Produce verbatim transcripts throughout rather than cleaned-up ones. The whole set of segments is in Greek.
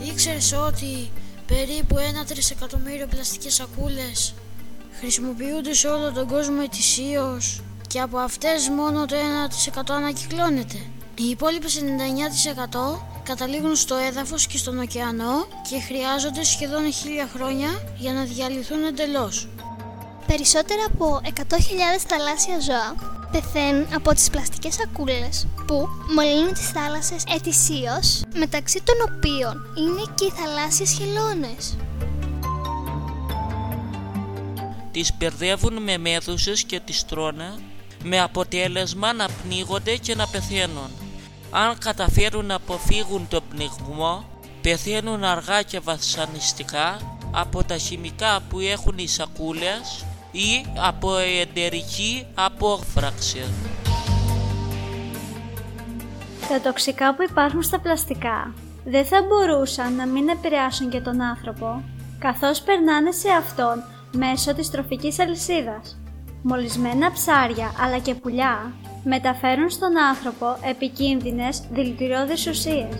Ήξερες ότι περίπου ένα τρισεκατομμύριο πλαστικές σακούλες χρησιμοποιούνται σε όλο τον κόσμο ετησίως και από αυτές μόνο το ένα τοις εκατό ανακυκλώνεται? Οι υπόλοιπες ενενήντα εννέα τοις εκατό καταλήγουν στο έδαφος και στον ωκεανό και χρειάζονται σχεδόν χίλια χρόνια για να διαλυθούν εντελώς. Περισσότερα από εκατό χιλιάδες θαλάσσια ζώα πεθαίνουν από τις πλαστικές σακούλες που μολύνουν τις θάλασσες ετησίως, μεταξύ των οποίων είναι και οι θαλάσσιες χελώνες. Τις μπερδεύουν με μέδουσες και τις τρώνε, με αποτέλεσμα να πνίγονται και να πεθαίνουν. Αν καταφέρουν να αποφύγουν τον πνιγμό, πεθαίνουν αργά και βασανιστικά από τα χημικά που έχουν οι σακούλες ή από εντερική απόφραξη. Τα τοξικά που υπάρχουν στα πλαστικά δεν θα μπορούσαν να μην επηρεάσουν και τον άνθρωπο, καθώς περνάνε σε αυτόν μέσω της τροφικής αλυσίδας. Μολυσμένα ψάρια αλλά και πουλιά μεταφέρουν στον άνθρωπο επικίνδυνες δηλητηριώδεις ουσίες.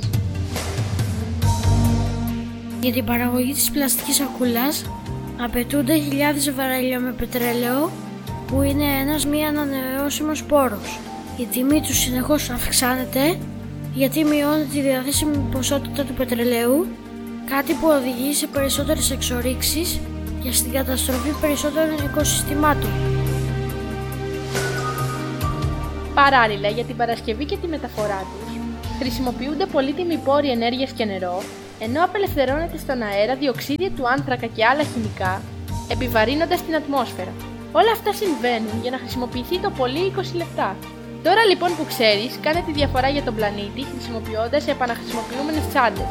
Για την παραγωγή της πλαστικής σακούλας απαιτούνται χιλιάδες βαρέλια με πετρέλαιο, που είναι ένας μη ανανεώσιμος πόρος. Η τιμή του συνεχώς αυξάνεται γιατί μειώνεται τη διαθέσιμη ποσότητα του πετρελαίου, κάτι που οδηγεί σε περισσότερες εξορίξεις και στην καταστροφή περισσότερων οικοσυστημάτων. Παράλληλα, για την παρασκευή και τη μεταφορά τους χρησιμοποιούνται πολύτιμοι πόροι ενέργειας και νερό, ενώ απελευθερώνεται στον αέρα διοξείδιο του άνθρακα και άλλα χημικά, επιβαρύνοντας την ατμόσφαιρα. Όλα αυτά συμβαίνουν για να χρησιμοποιηθεί το πολύ είκοσι λεπτά. Τώρα λοιπόν που ξέρεις, κάνε τη διαφορά για τον πλανήτη χρησιμοποιώντας επαναχρησιμοποιούμενες τσάντες.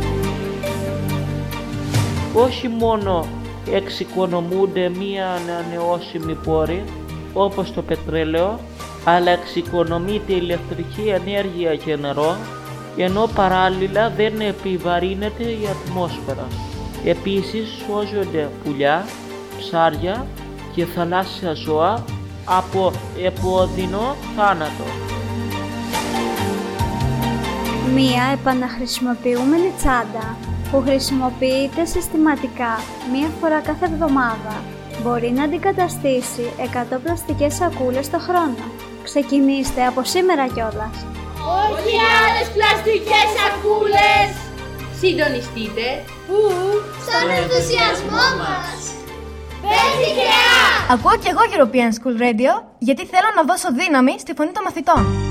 Όχι μόνο εξοικονομούνται μία ανανεώσιμη πόρη, όπως το πετρέλαιο, αλλά εξοικονομείται ηλεκτρική ενέργεια και νερό, ενώ παράλληλα δεν επιβαρύνεται η ατμόσφαιρα. Επίσης σώζονται πουλιά, ψάρια και θαλάσσια ζώα από επώδυνο θάνατο. Μία επαναχρησιμοποιούμενη τσάντα που χρησιμοποιείται συστηματικά μία φορά κάθε εβδομάδα μπορεί να αντικαταστήσει εκατό πλαστικές σακούλες το χρόνο. Ξεκινήστε από σήμερα κιόλας. Όχι άλλες πλαστικές σακούλες! Συντονιστείτε Πού? Στον ενθουσιασμό μας! Παίζει και Ακούω κι εγώ European School Radio, γιατί θέλω να δώσω δύναμη στη φωνή των μαθητών.